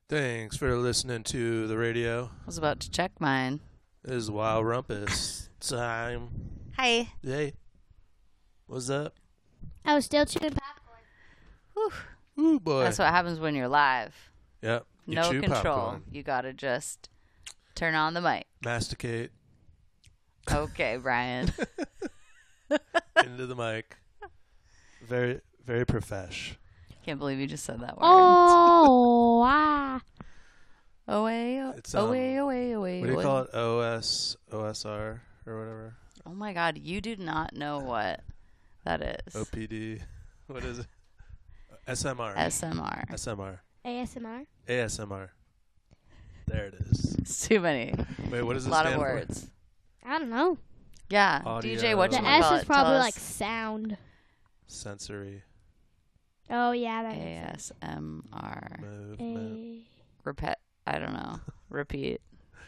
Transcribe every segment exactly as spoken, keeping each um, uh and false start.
Thanks for listening to the radio. I was about to check mine. This is Wild Rumpus time. Hi. Hey. What's up? I was still chewing popcorn. Whew. Ooh, boy. That's what happens when you're live. Yep. You No chew control. popcorn. You gotta just turn on the mic. Masticate Okay, Brian. into the mic. Very, very profesh. Can't believe you just said that word. Oh, ah. Away, It's, um, away, away, away. What do you away. call it? O S, O S R or whatever? Oh my God, you do not know what that is. O P D. What is it? S M R. S M R. S M R. A S M R. A S M R. There it is. It's too many. Wait, what does A it lot stand of for? words. I don't know. Yeah. Audio. D J, what The you The call S it? is probably Tell like us. sound. Sensory. Oh, yeah, that A makes sense. S M R. Movement. A- Repeat. I don't know. Repeat.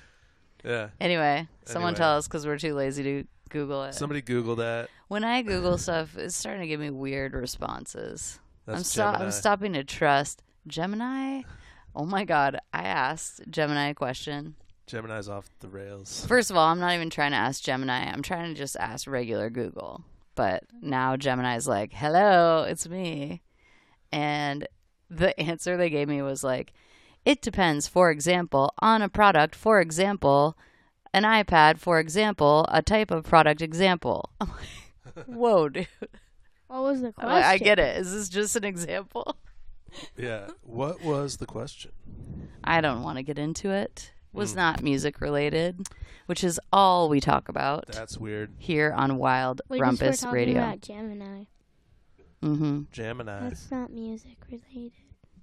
Yeah. Anyway, someone Anyway. tell us because we're too lazy to Google it. Somebody Google that. When I Google stuff, it's starting to give me weird responses. That's I'm, sto- Gemini. I'm stopping to trust Gemini. Oh my God. I asked Gemini a question. Gemini's off the rails. First of all, I'm not even trying to ask Gemini. I'm trying to just ask regular Google. But now Gemini's like, hello, it's me. And the answer they gave me was like, it depends, for example, on a product, for example, an iPad, for example, a type of product example. I'm like, whoa, dude. What was the I'm question? like, I get it. Is this just an example? Yeah. What was the question? I don't want to get into it. It was Mm. not music related, which is all we talk about That's weird. here on Wild We just were Rumpus talking Radio. about Gemini. Mm-hmm. Gemini. That's not music related.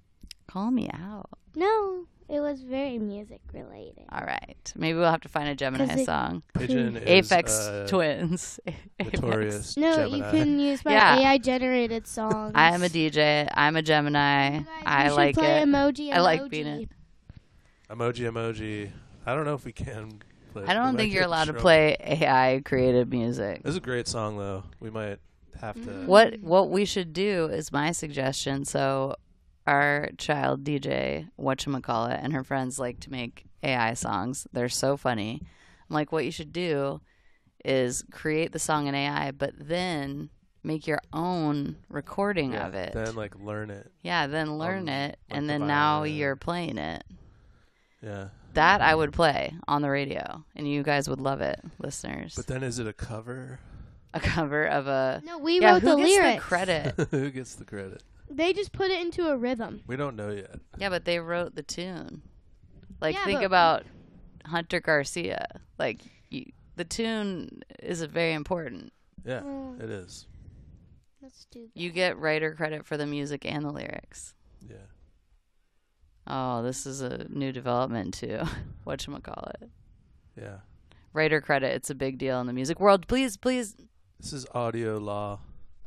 Call me out. No, it was very music related. All right. Maybe we'll have to find a Gemini 'Cause it- song. Pigeon is Aphex uh, Twins. Aphex. notorious No, Gemini. you can use my Yeah. A I generated songs. I am a D J. I'm a Gemini. You guys, I we should like play it. Emoji, I like emoji. being it. Emoji, emoji. I don't know if we can play I we don't might think get you're in allowed to trouble. play A I created music. This is a great song, though. We might have to. What what we should do is my suggestion. So our child D J, whatchamacallit, and her friends like to make A I songs. They're so funny. I'm like, what you should do is create the song in A I, but then make your own recording Yeah, of it. Then, like, learn it. Yeah, then learn on, it, like, and the then now violin. you're playing it. Yeah. That I would play on the radio, and you guys would love it, listeners. But then is it a cover? A cover of a No, we yeah. wrote Who the gets lyrics. the credit? Who gets the credit? They just put it into a rhythm. We don't know yet. Yeah, but they wrote the tune. Like, Yeah, think but- about Hunter Garcia. Like, you, the tune is very important. Yeah, Oh. it is. Let's do that. You get writer credit for the music and the lyrics. Yeah. Oh, this is a new development too. Whatchamacallit. Yeah. Writer credit, it's a big deal in the music world. Please, please This is audio law.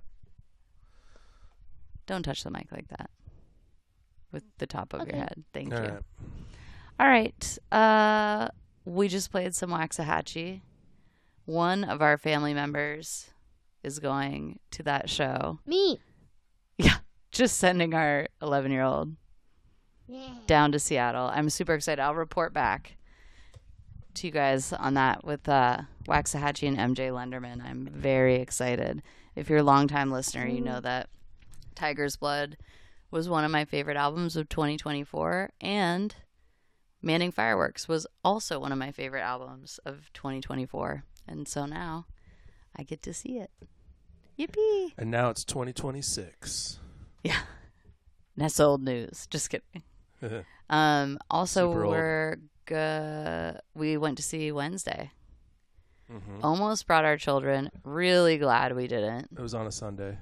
don't touch the mic like that with the top of Okay. your head. Thank All you. right. All right. Uh, we just played some Waxahachie. One of our family members is going to that show. Me. Yeah, just sending our eleven-year-old Yeah. down to Seattle. I'm super excited. I'll report back to you guys on that with uh, Waxahachie and M J Lenderman. I'm very excited. If you're a longtime listener, you know that Tiger's Blood was one of my favorite albums of twenty twenty-four, and Manning Fireworks was also one of my favorite albums of twenty twenty-four. And so now I get to see it. Yippee! And now it's twenty twenty-six. Yeah. That's old news. Just kidding. Um, also, Super old. we're g- we went to see Wednesday. hmm Almost brought our children. Really glad we didn't. It was on a Sunday.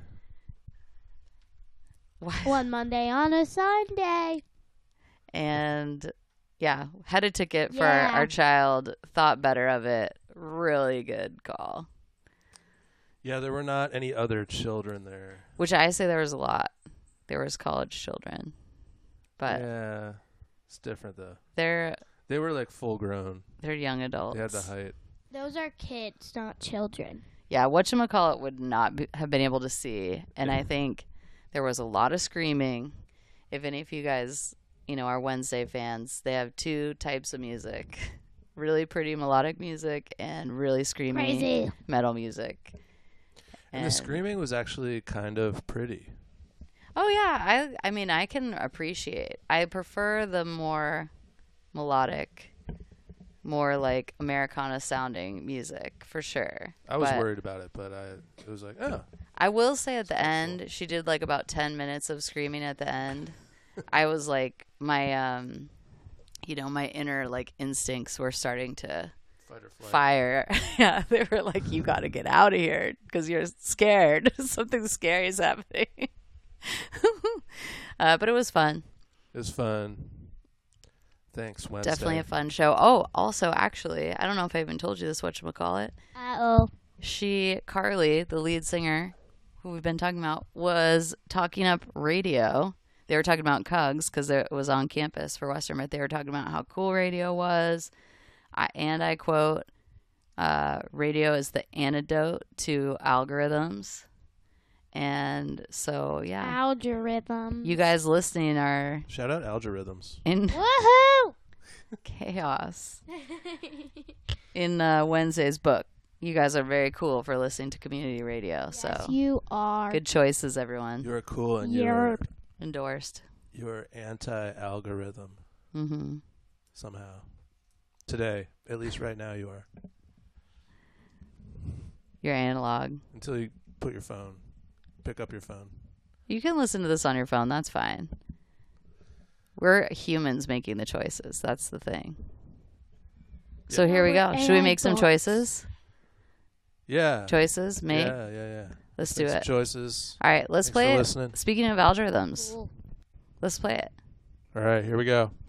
One Monday on a Sunday. And yeah, had a ticket for Yeah. our, our child. Thought better of it. Really good call. Yeah, there were not any other children there. Which I say there was a lot. There was college children, but yeah, it's different though. they're They were like full grown. they're young adults. They had the height. Those are kids, not children. Yeah, whatchamacallit would not be, have been able to see. And I think there was a lot of screaming. If any of you guys, you know, our Wednesday fans, they have two types of music. Really pretty melodic music and really screamy Crazy. metal music. And the screaming was actually kind of pretty. Oh yeah, I I mean I can appreciate. I prefer the more melodic, more like Americana sounding music for sure. I was But worried about it, but I it was like, oh, I will say at the end, she did like about ten minutes of screaming at the end. I was like my um you know, my inner like instincts were starting to fight or flight. fire. Yeah, they were like, you got to get out of here because you're scared. Something scary is happening. uh, but it was fun. It was fun. Thanks, Wednesday. Definitely a fun show. Oh, also, actually, I don't know if I even told you this, whatchamacallit. Uh-oh. She, Carly, the lead singer, who we've been talking about, was talking up radio. They were talking about Cugs because it was on campus for Western, but they were talking about how cool radio was. I, and I quote, uh, radio is the antidote to algorithms. And so, yeah. Algorithm. You guys listening are Shout out algorithms. in Woohoo! chaos. In uh, Wednesday's book. You guys are very cool for listening to community radio. Yes, so you are. good choices, everyone. You are cool and You're- you're Endorsed. you're anti-algorithm Mm-hmm. somehow. Today, at least right now, you are. You're analog. Until you put your phone, pick up your phone. You can listen to this on your phone. That's fine. We're humans making the choices. That's the thing. So Yeah. here we Yeah, go. we're Should we A I make some bots. choices? Yeah. Choices? Make? Yeah, yeah, yeah. Let's do Make some it. choices. All right, let's Thanks play for it. listening. Speaking of algorithms, Cool. let's play it. All right, here we go.